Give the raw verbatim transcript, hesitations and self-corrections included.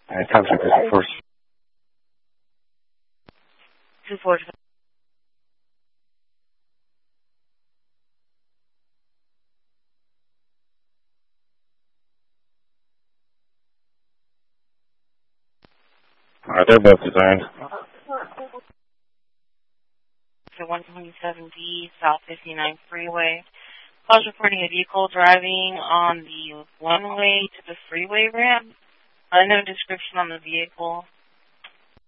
And contact is the first. two four. Alright, they're both designed. So one twenty-seven D South fifty-nine Freeway. I was reporting a vehicle driving on the one-way to the freeway ramp. Uh, no description on the vehicle.